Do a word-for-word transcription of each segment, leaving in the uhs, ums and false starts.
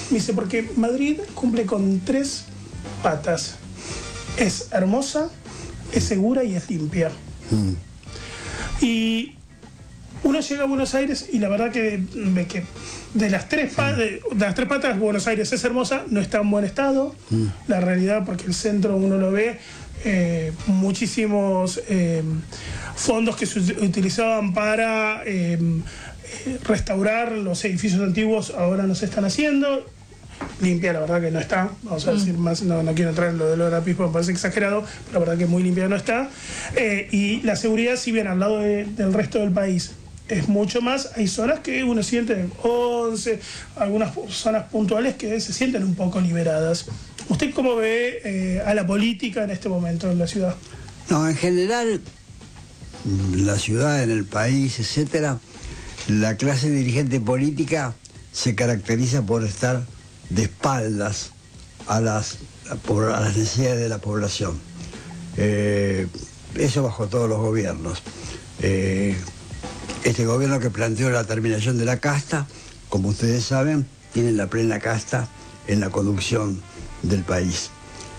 Me dice, porque Madrid cumple con tres patas. Es hermosa, es segura y es limpia. Mm. Y uno llega a Buenos Aires y la verdad que, que de, las tres patas, de, de las tres patas, Buenos Aires es hermosa, no está en buen estado. Mm. La realidad, porque el centro uno lo ve, eh, muchísimos eh, fondos que se utilizaban para eh, restaurar los edificios antiguos ahora no se están haciendo. Limpia, la verdad que no está, vamos a decir mm. más, no, no quiero entrar en lo de Lola Pispo, me parece exagerado, pero la verdad que muy limpia no está. Eh, y la seguridad, si bien al lado de, del resto del país es mucho más, hay zonas que uno siente once, algunas zonas puntuales que se sienten un poco liberadas. ¿Usted cómo ve eh, a la política en este momento en la ciudad? No, en general, la ciudad, en el país, etcétera, la clase dirigente política se caracteriza por estar de espaldas a las, a las necesidades de la población. Eh, eso bajo todos los gobiernos. Eh, este gobierno que planteó la terminación de la casta, como ustedes saben, tiene la plena casta en la conducción del país.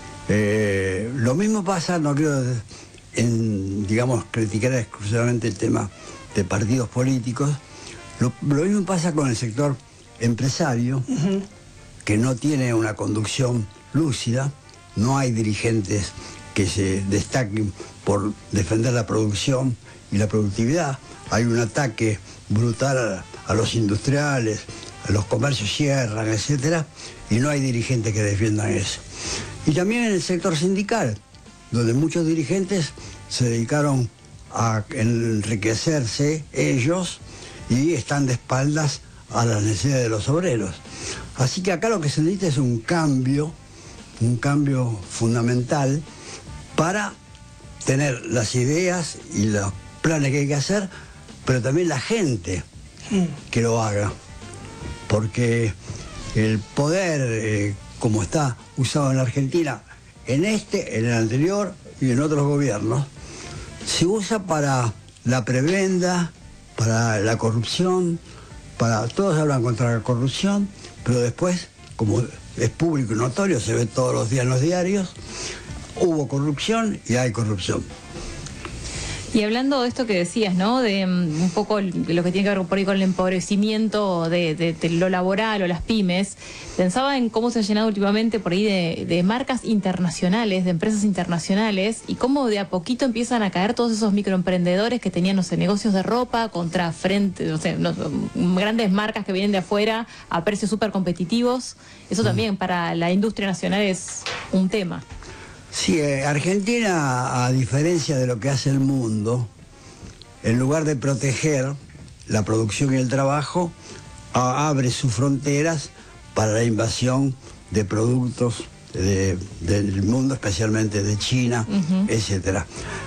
Eh, lo mismo pasa, no quiero, en, digamos, criticar exclusivamente el tema de partidos políticos, lo, lo mismo pasa con el sector empresario, uh-huh. que no tiene una conducción lúcida, no hay dirigentes que se destaquen por defender la producción y la productividad. Hay un ataque brutal a, a los industriales, a los comercios cierran, etcétera, y no hay dirigentes que defiendan eso. Y también en el sector sindical, donde muchos dirigentes se dedicaron a enriquecerse ellos y están de espaldas a las necesidades de los obreros. Así que acá lo que se necesita es un cambio, un cambio fundamental para tener las ideas y los planes que hay que hacer, pero también la gente que lo haga. Porque el poder, eh, como está usado en la Argentina, en este, en el anterior y en otros gobiernos, se usa para la prebenda, para la corrupción, para todos hablan contra la corrupción, pero después, como es público y notorio, se ve todos los días en los diarios, hubo corrupción y hay corrupción. Y hablando de esto que decías, ¿no? De um, un poco de lo que tiene que ver por ahí con el empobrecimiento de, de, de lo laboral o las pymes, pensaba en cómo se ha llenado últimamente por ahí de, de marcas internacionales, de empresas internacionales, y cómo de a poquito empiezan a caer todos esos microemprendedores que tenían, no sé, negocios de ropa contra frente, no sé, no, grandes marcas que vienen de afuera a precios súper competitivos. Eso también para la industria nacional es un tema. Sí, eh, Argentina, a diferencia de lo que hace el mundo, en lugar de proteger la producción y el trabajo, a, abre sus fronteras para la invasión de productos de, del mundo, especialmente de China, uh-huh. etcétera.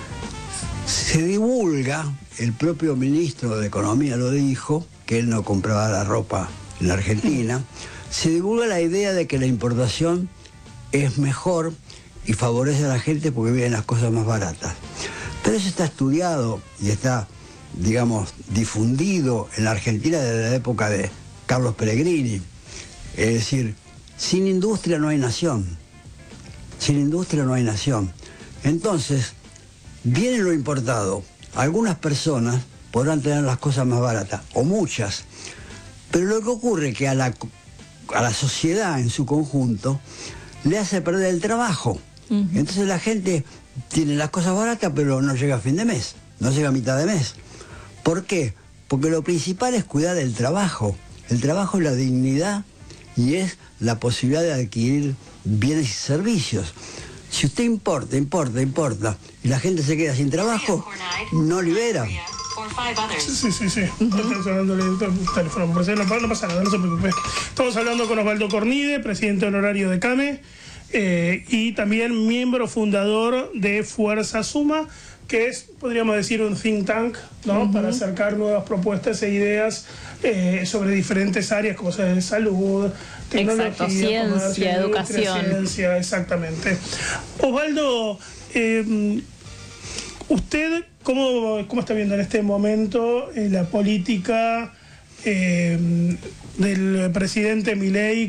Se divulga, el propio ministro de Economía lo dijo, que él no compraba la ropa en la Argentina, se divulga la idea de que la importación es mejor y favorece a la gente porque vienen las cosas más baratas. Pero eso está estudiado y está, digamos, difundido en la Argentina desde la época de Carlos Pellegrini. Es decir, sin industria no hay nación. Sin industria no hay nación. Entonces, viene lo importado. Algunas personas podrán tener las cosas más baratas, o muchas. Pero lo que ocurre es que a la, a la sociedad en su conjunto le hace perder el trabajo. Uh-huh. Entonces la gente tiene las cosas baratas, pero no llega a fin de mes, no llega a mitad de mes. ¿Por qué? Porque lo principal es cuidar del trabajo. El trabajo es la dignidad y es la posibilidad de adquirir bienes y servicios. Si usted importa, importa, importa, y la gente se queda sin trabajo, no libera. Sí, sí, sí, sí. Uh-huh. Estamos hablando del teléfono, no pasa nada, no se preocupe. Estamos hablando con Osvaldo Cornide, presidente honorario de CAME, eh, y también miembro fundador de Fuerza Suma, que es, podríamos decir, un think tank, ¿no? Uh-huh. Para acercar nuevas propuestas e ideas eh, sobre diferentes áreas, como sea salud, tecnología, exacto, ciencia, comercio, educación. Ciencia, exactamente. Osvaldo, eh, ¿usted cómo, cómo está viendo en este momento eh, la política eh, del presidente Milei